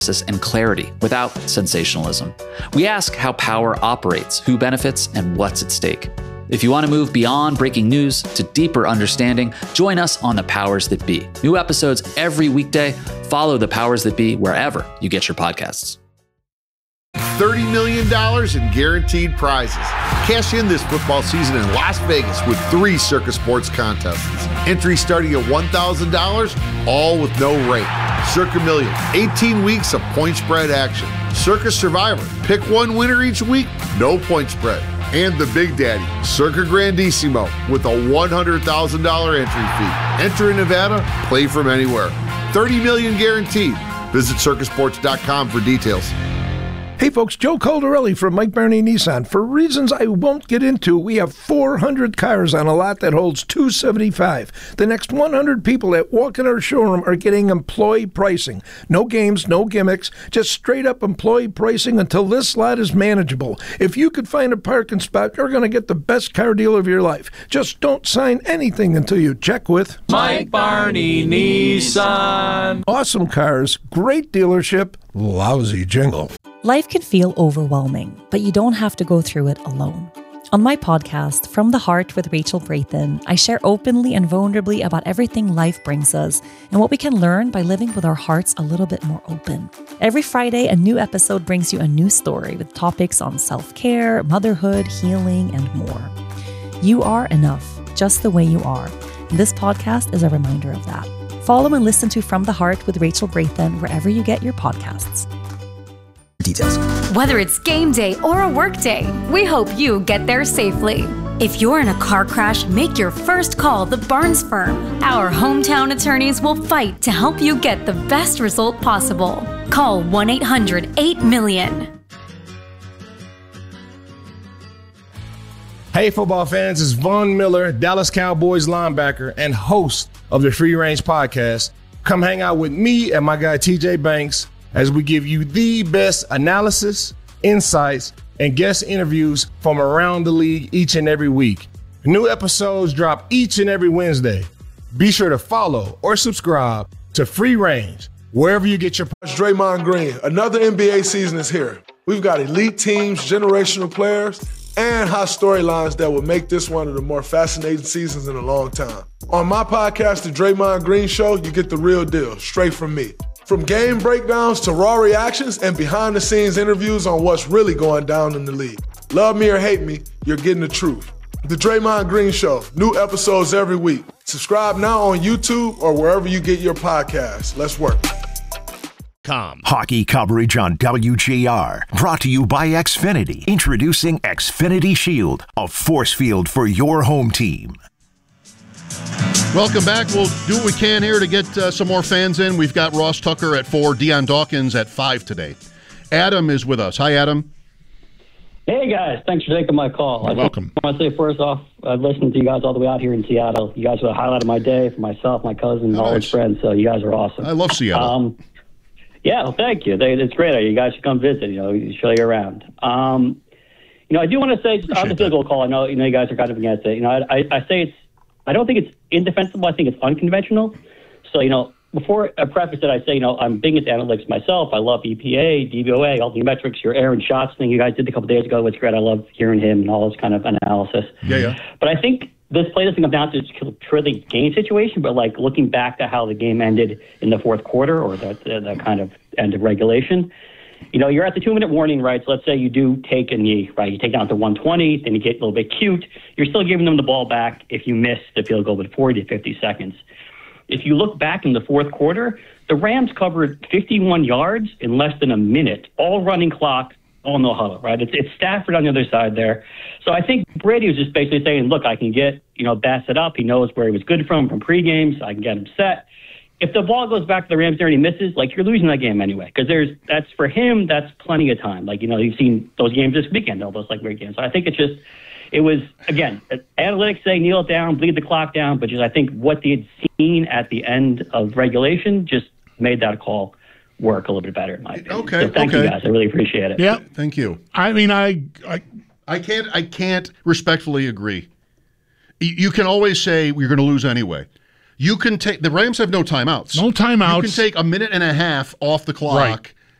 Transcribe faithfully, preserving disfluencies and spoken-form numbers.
and clarity without sensationalism. We ask how power operates, who benefits, and what's at stake. If you want to move beyond breaking news to deeper understanding, join us on The Powers That Be. New episodes every weekday. Follow The Powers That Be wherever you get your podcasts. thirty million dollars in guaranteed prizes. Cash in this football season in Las Vegas with three Circa Sports contests. Entry starting at one thousand dollars, all with no rate. Circa Million, eighteen weeks of point spread action. Circa Survivor, pick one winner each week, no point spread. And the Big Daddy, Circa Grandissimo, with a one hundred thousand dollars entry fee. Enter in Nevada, play from anywhere. thirty million dollars guaranteed. Visit circa sports dot com for details. Hey folks, Joe Caldarelli from Mike Barney Nissan. For reasons I won't get into, we have four hundred cars on a lot that holds two hundred seventy-five. The next one hundred people that walk in our showroom are getting employee pricing. No games, no gimmicks, just straight up employee pricing until this lot is manageable. If you could find a parking spot, you're going to get the best car deal of your life. Just don't sign anything until you check with Mike Barney Nissan. Awesome cars, great dealership, lousy jingle. Life can feel overwhelming, but you don't have to go through it alone. On my podcast, From the Heart with Rachel Brathen, I share openly and vulnerably about everything life brings us and what we can learn by living with our hearts a little bit more open. Every Friday, a new episode brings you a new story with topics on self-care, motherhood, healing, and more. You are enough, just the way you are. And this podcast is a reminder of that. Follow and listen to From the Heart with Rachel Brathen wherever you get your podcasts. Details. Whether it's game day or a work day, we hope you get there safely. If you're in a car crash, make your first call the Barnes Firm. Our hometown attorneys will fight to help you get the best result possible. Call one eight hundred eight million. Hey football fans, it's Von Miller, Dallas Cowboys linebacker and host of the Free Range Podcast. Come hang out with me and my guy T J Banks as we give you the best analysis, insights, and guest interviews from around the league each and every week. New episodes drop each and every Wednesday. Be sure to follow or subscribe to Free Range wherever you get your podcasts. Draymond Green, another N B A season is here. We've got elite teams, generational players, and hot storylines that will make this one of the more fascinating seasons in a long time. On my podcast, The Draymond Green Show, you get the real deal, straight from me. From game breakdowns to raw reactions and behind-the-scenes interviews on what's really going down in the league. Love me or hate me, you're getting the truth. The Draymond Green Show, new episodes every week. Subscribe now on YouTube or wherever you get your podcasts. Let's work. Hockey coverage on W G R. Brought to you by Xfinity. Introducing Xfinity Shield, a force field for your home team. Welcome back. We'll do what we can here to get uh, some more fans in. We've got Ross Tucker at four, Dion Dawkins at five today. Adam is with us. Hi, Adam. Hey, guys. Thanks for taking my call. You're I welcome. I want to say, first off, I've listened to you guys all the way out here in Seattle. You guys are the highlight of my day for myself, my cousin, and all his friends, so you guys are awesome. I love Seattle. Um, yeah, well, thank you. They, it's great. You guys should come visit, you know, show you around. Um, you know, I do want to say, just on the field goal call, I know, you know, you guys are kind of against it. You know, I, I, I say it's, I don't think it's indefensible. I think it's unconventional. So, you know, before I preface it, I say, you know, I'm big into analytics myself. I love E P A, D V O A, all the metrics. Your Aaron Schatz thing you guys did a couple days ago was great. I love hearing him and all this kind of analysis. Yeah, yeah. But I think this play doesn't come down to truly game situation, but like looking back to how the game ended in the fourth quarter or the, the, the kind of end of regulation. You know, you're at the two-minute warning, right? So let's say you do take a knee, right? You take down to one twenty, then you get a little bit cute. You're still giving them the ball back if you miss the field goal with forty to fifty seconds. If you look back in the fourth quarter, the Rams covered fifty-one yards in less than a minute, all running clock, all no huddle, right? It's, it's Stafford on the other side there. So I think Brady was just basically saying, look, I can get, you know, Bass it up. He knows where he was good from, from pregame, so I can get him set. If the ball goes back to the Rams there and he misses, like, you're losing that game anyway. Because there's that's for him, that's plenty of time. Like, you know, you've seen those games this weekend, all those like great games. So I think it's just, it was, again, analytics say kneel it down, bleed the clock down, but just I think what they had seen at the end of regulation just made that call work a little bit better in my opinion. Okay, so thank okay. you guys. I really appreciate it. Yeah, thank you. I mean, I, I, I can't, I can't respectfully agree. You can always say you're going to lose anyway. You can take the Rams have no timeouts. No timeouts. You can take a minute and a half off the clock, right.